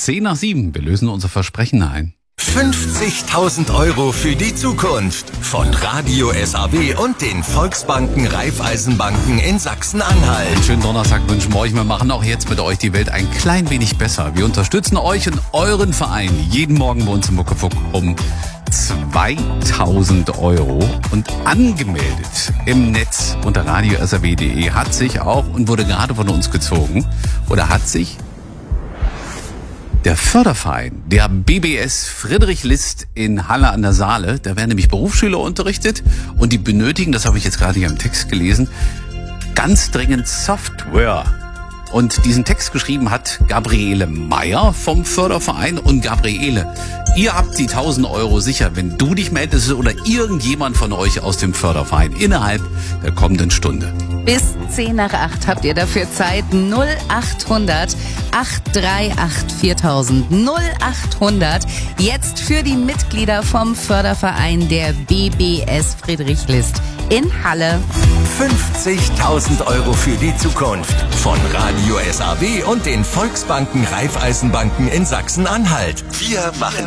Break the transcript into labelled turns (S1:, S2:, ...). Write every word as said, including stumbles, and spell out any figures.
S1: zehn nach sieben. Wir lösen unser Versprechen ein.
S2: fünfzigtausend Euro für die Zukunft von Radio S A B und den Volksbanken Raiffeisenbanken in Sachsen-Anhalt.
S1: Einen schönen Donnerstag wünschen wir euch. Wir machen auch jetzt mit euch die Welt ein klein wenig besser. Wir unterstützen euch und euren Verein jeden Morgen bei uns im Muckefuck um zweitausend Euro. Und angemeldet im Netz unter radio s a b punkt d e hat sich auch und wurde gerade von uns gezogen oder hat sich der Förderverein, der B B S Friedrich List in Halle an der Saale. Da werden nämlich Berufsschüler unterrichtet und die benötigen, das habe ich jetzt gerade hier im Text gelesen, ganz dringend Software. Und diesen Text geschrieben hat Gabriele Meyer vom Förderverein. Und Gabriele, ihr habt die tausend Euro sicher, wenn du dich meldest oder irgendjemand von euch aus dem Förderverein innerhalb der kommenden Stunde.
S3: Bis zehn nach acht habt ihr dafür Zeit. null achthundert acht drei acht viertausend. null achthundert. Jetzt für die Mitglieder vom Förderverein der B B S Friedrich List in Halle.
S2: fünfzigtausend Euro für die Zukunft von Radio S A B und den Volksbanken Raiffeisenbanken in Sachsen-Anhalt. Wir machen